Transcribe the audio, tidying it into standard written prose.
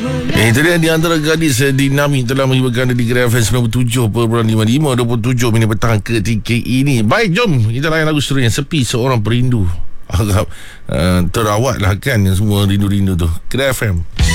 Itu dia di antara gadis dinamik telah menghibahkan di Gerai FM 97.55 27 minit petang ketika ini. Baik, jom kita layan lagu seterusnya, Sepi Seorang Perindu. Agak terawat lah kan yang semua rindu-rindu tu. Gerai FM.